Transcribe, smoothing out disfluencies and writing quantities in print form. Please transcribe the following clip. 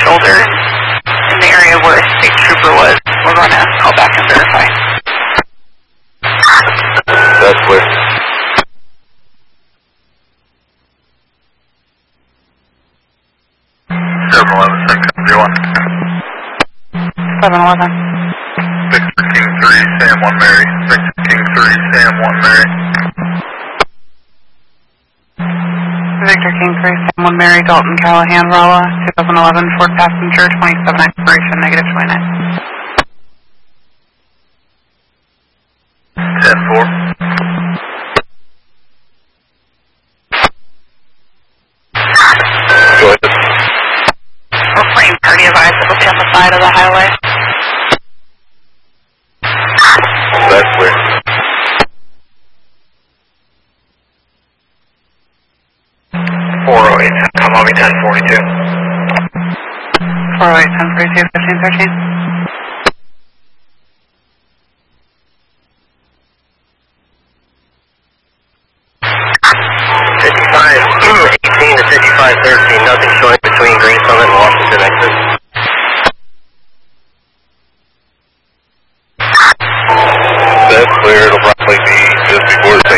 shoulder in the area where a state trooper was. We're going to call back and verify. That's clear. 711, second 01. 711. Victor King 3, Sam 1 Mary. Victor King 3, Sam 1 Mary. Victor King 3, Sam 1 Mary, Dalton Callahan, Rolla, 2011, Ford passenger, 27 expiration, negative 29. 10-4. Go ahead. We're playing party advice that will be on the side of the highway. That's clear. Come on, 1042. 408, 1042, 1513. 5518 to 5513, nothing showing between Green Summit and Washington exit. That's clear, it'll probably be just before the